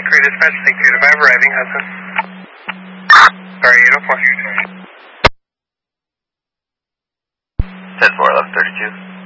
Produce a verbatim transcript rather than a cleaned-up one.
three dispatch, thank you to five, arriving Hudson. Sorry, eight oh four. ten four, eleven thirty-two.